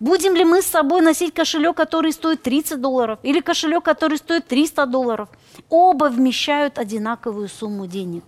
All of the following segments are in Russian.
Будем ли мы с собой носить кошелек, который стоит $30, или кошелек, который стоит $300? Оба вмещают одинаковую сумму денег.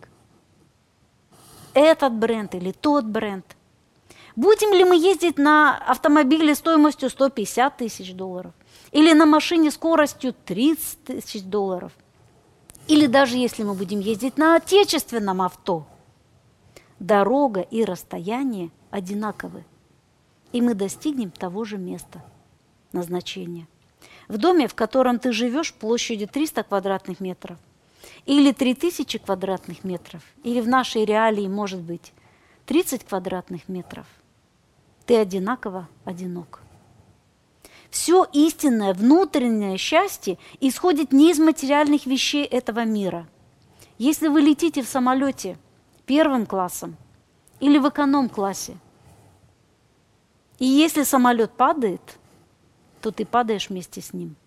Этот бренд или тот бренд. Будем ли мы ездить на автомобиле стоимостью $150 тысяч? Или на машине скоростью $30 тысяч? Или даже если мы будем ездить на отечественном авто, дорога и расстояние одинаковы. И мы достигнем того же места назначения. В доме, в котором ты живешь площадью 300 квадратных метров, или 3000 квадратных метров, или в нашей реалии, может быть, 30 квадратных метров, ты одинаково одинок. Все истинное внутреннее счастье исходит не из материальных вещей этого мира. Если вы летите в самолете первым классом или в эконом-классе, и если самолет падает, то ты падаешь вместе с ним.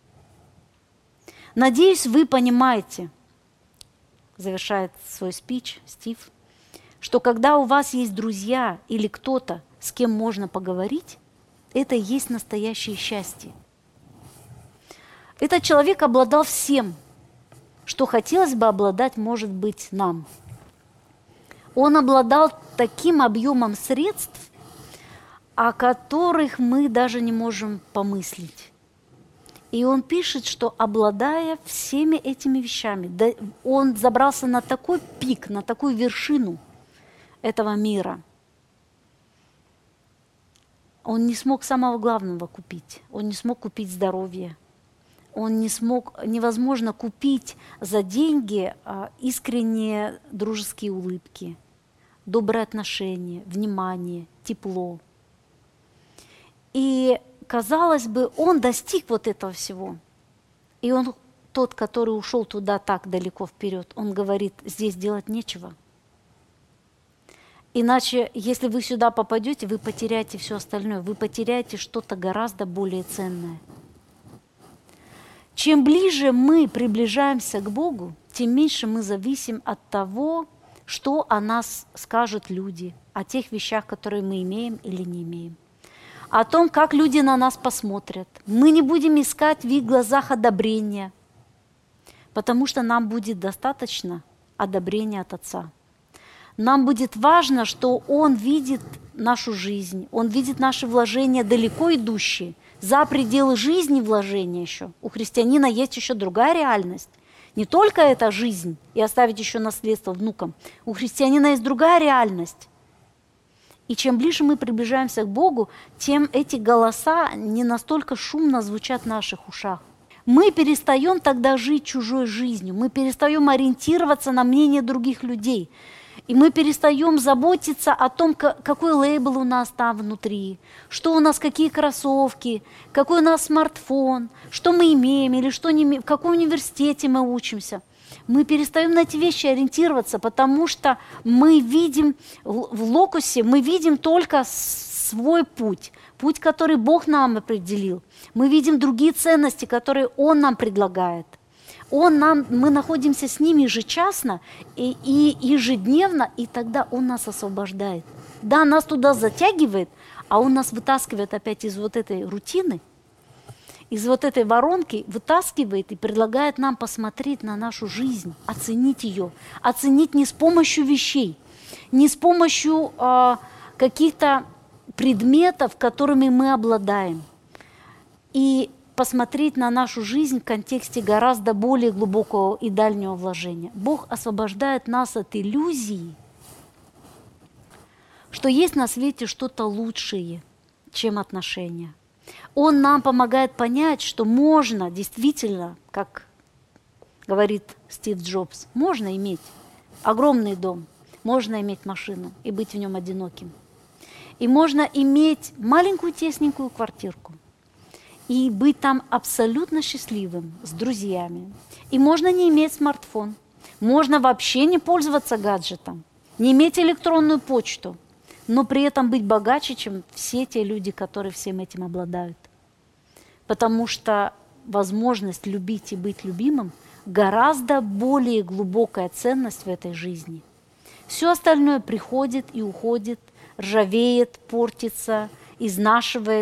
Надеюсь, вы понимаете, завершает свой спич Стив, что когда у вас есть друзья или кто-то, с кем можно поговорить, это и есть настоящее счастье. Этот человек обладал всем, что хотелось бы обладать, может быть, нам. Он обладал таким объемом средств, о которых мы даже не можем помыслить. И он пишет, что обладая всеми этими вещами, он забрался на такой пик, на такую вершину этого мира. Он не смог самого главного купить. Он не смог купить здоровье. Невозможно купить за деньги искренние дружеские улыбки, добрые отношения, внимание, тепло. И, казалось бы, он достиг вот этого всего. И он, тот, который ушел туда так далеко вперед, он говорит, здесь делать нечего. Иначе, если вы сюда попадете, вы потеряете все остальное, вы потеряете что-то гораздо более ценное. Чем ближе мы приближаемся к Богу, тем меньше мы зависим от того, что о нас скажут люди, о тех вещах, которые мы имеем или не имеем, о том, как люди на нас посмотрят. Мы не будем искать в их глазах одобрения, потому что нам будет достаточно одобрения от Отца. Нам будет важно, что Он видит нашу жизнь, Он видит наши вложения далеко идущие, за пределы жизни вложения еще. У христианина есть еще другая реальность. Не только эта жизнь и оставить еще наследство внукам. У христианина есть другая реальность. И чем ближе мы приближаемся к Богу, тем эти голоса не настолько шумно звучат в наших ушах. Мы перестаем тогда жить чужой жизнью, мы перестаем ориентироваться на мнение других людей. И мы перестаем заботиться о том, какой лейбл у нас там внутри, что у нас, какие кроссовки, какой у нас смартфон, что мы имеем или что не имеем, в каком университете мы учимся. Мы перестаем на эти вещи ориентироваться, потому что мы видим в локусе, мы видим только свой путь, путь, который Бог нам определил. Мы видим другие ценности, которые Он нам предлагает. Мы находимся с ним ежечасно и ежедневно, и тогда Он нас освобождает. Да, нас туда затягивает, а Он нас вытаскивает опять из вот этой рутины, из вот этой воронки, вытаскивает и предлагает нам посмотреть на нашу жизнь, оценить ее, оценить не с помощью вещей, не с помощью каких-то предметов, которыми мы обладаем, и посмотреть на нашу жизнь в контексте гораздо более глубокого и дальнего вложения. Бог освобождает нас от иллюзии, что есть на свете что-то лучшее, чем отношения. Он нам помогает понять, что можно действительно, как говорит Стив Джобс, можно иметь огромный дом, можно иметь машину и быть в нем одиноким. И можно иметь маленькую тесненькую квартирку и быть там абсолютно счастливым с друзьями. И можно не иметь смартфон, можно вообще не пользоваться гаджетом, не иметь электронную почту, но при этом быть богаче, чем все те люди, которые всем этим обладают. Потому что возможность любить и быть любимым гораздо более глубокая ценность в этой жизни. Все остальное приходит и уходит, ржавеет, портится, изнашивает.